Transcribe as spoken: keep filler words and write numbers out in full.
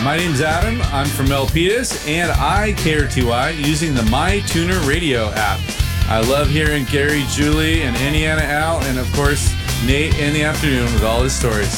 My name's Adam. I'm from Milpitas, and I K R T Y using the MyTuner Radio app. I love hearing Gary, Julie, and Indiana Al, and of course, Nate in the afternoon with all his stories.